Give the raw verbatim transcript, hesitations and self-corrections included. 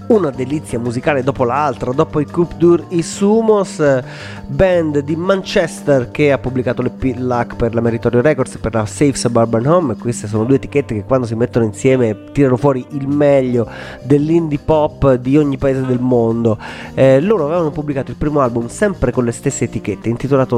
una delizia musicale dopo l'altra, dopo i Coup Dur, i Sumos, band di Manchester che ha pubblicato l'E P Luck per la Meritorio Records e per la Safe Suburban Home. Queste sono due etichette che quando si mettono insieme tirano fuori il meglio dell'indie pop di ogni paese del mondo. Eh, loro avevano pubblicato il primo album sempre con le stesse etichette, intitolato